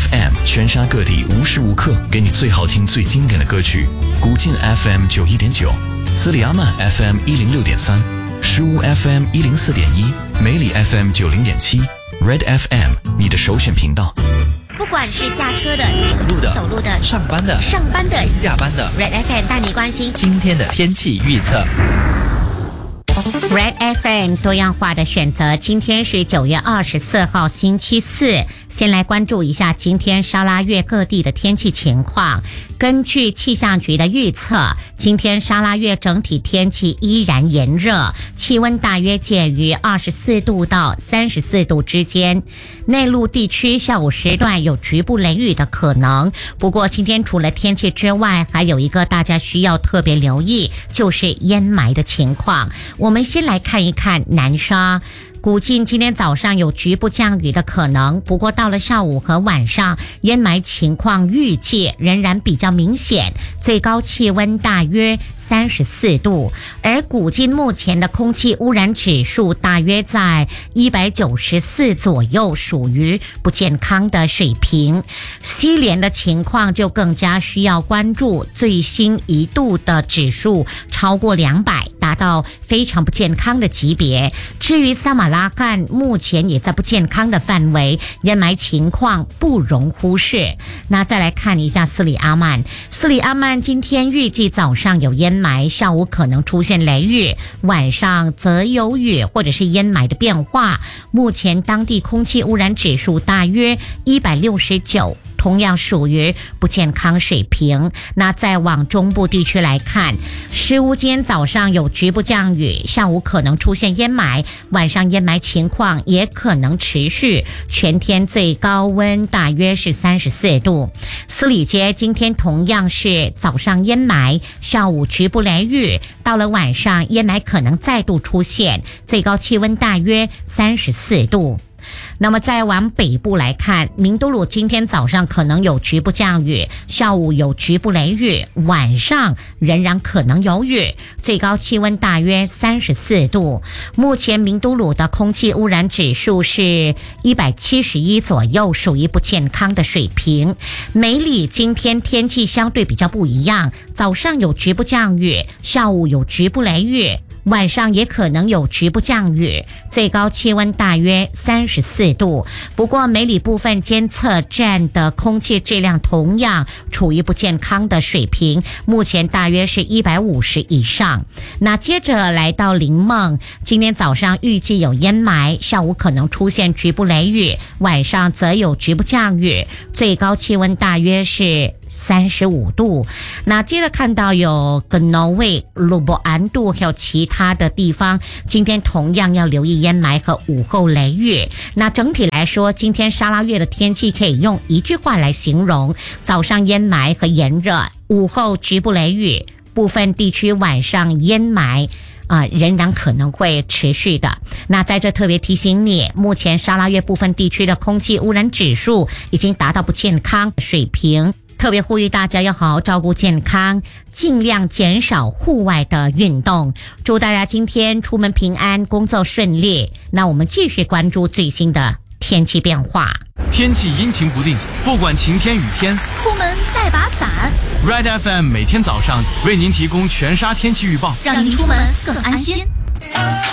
FM 全沙各地无时无刻给你最好听最经典的歌曲。古晋 FM 91.9，斯里阿曼 FM 106.3，石屋 FM 104.1，梅里 FM 90.7。Red FM 你的首选频道。 不管是驾车的、走路的、 上班的、下班的 Red FM 带你关心今天的天气预测。 Red FM 多样化的选择，今天是9月24号星期四。先来关注一下今天沙拉越各地的天气情况。根据气象局的预测，今天沙拉越整体天气依然炎热，气温大约介于24度到34度之间。内陆地区下午时段有局部雷雨的可能，不过今天除了天气之外，还有一个大家需要特别留意，就是烟霾的情况。我们先来看一看南沙。古晋今天早上有局部降雨的可能，不过到了下午和晚上，烟霾情况预计仍然比较明显，最高气温大约34度。而古晋目前的空气污染指数大约在194左右，属于不健康的水平。西连的情况就更加需要关注，最新一度的指数超过200，达到非常不健康的级别。至于萨马拉干目前也在不健康的范围，烟霾情况不容忽视。那再来看一下斯里阿曼。斯里阿曼今天预计早上有烟霾，下午可能出现雷雨，晚上则有雨或者是烟霾的变化。目前当地空气污染指数大约169，同样属于不健康水平。那再往中部地区来看，石屋今天早上有局部降雨，下午可能出现烟霾，晚上烟霾情况也可能持续，全天最高温大约是34度。斯里街今天同样是早上烟霾，下午局部雷雨，到了晚上烟霾可能再度出现，最高气温大约34度。那么再往北部来看，明都鲁今天早上可能有局部降雨，下午有局部雷雨，晚上仍然可能有雨，最高气温大约34度。目前明都鲁的空气污染指数是171左右，属于不健康的水平。梅里今天天气相对比较不一样，早上有局部降雨，下午有局部雷雨，晚上也可能有局部降雨，最高气温大约34度。不过梅里部分监测站的空气质量同样处于不健康的水平，目前大约是150以上。那接着来到林梦，今天早上预计有烟霾，下午可能出现局部雷雨，晚上则有局部降雨，最高气温大约是35度。那接着看到有格诺卫、鲁伯安度还有其他的地方，今天同样要留意烟霾和午后雷雨。那整体来说，今天沙拉越的天气可以用一句话来形容：早上烟霾和炎热，午后局部雷雨，部分地区晚上烟霾仍然可能会持续的。那在这特别提醒你，目前沙拉越部分地区的空气污染指数已经达到不健康水平，特别呼吁大家要好好照顾健康，尽量减少户外的运动。祝大家今天出门平安，工作顺利。那我们继续关注最新的天气变化。 天气阴晴不定，不管晴天雨天， 出门带把伞。 Red FM 每天早上为您提供全沙天气预报， 让您出门更安心。